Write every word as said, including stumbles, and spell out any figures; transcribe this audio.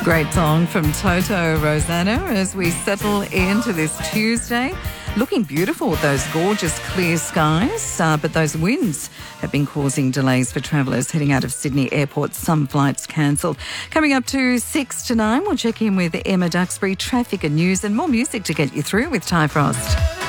Great song from Toto Rosanna as we settle into this Tuesday. Looking beautiful with those gorgeous clear skies, uh, but those winds have been causing delays for travellers heading out of Sydney Airport. Some flights cancelled. Coming up to six to nine, we'll check in with Emma Duxbury, traffic and news, and more music to get you through with Ty Frost.